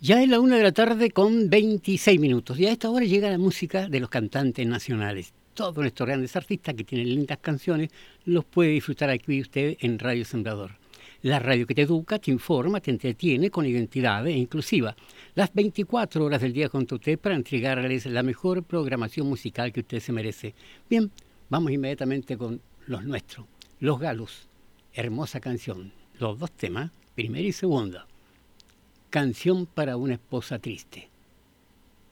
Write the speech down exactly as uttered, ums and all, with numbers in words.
Ya es la una de la tarde con veintiséis minutos y a esta hora llega la música de los cantantes nacionales. Todos nuestros grandes artistas que tienen lindas canciones los puede disfrutar aquí usted en Radio Sembrador. La radio que te educa, te informa, te entretiene con identidad e inclusiva. Las veinticuatro horas del día junto a usted para entregarles la mejor programación musical que usted se merece. Bien, vamos inmediatamente con los nuestros. Los Galos, hermosa canción. Los dos temas, primera y segunda. Canción para una esposa triste.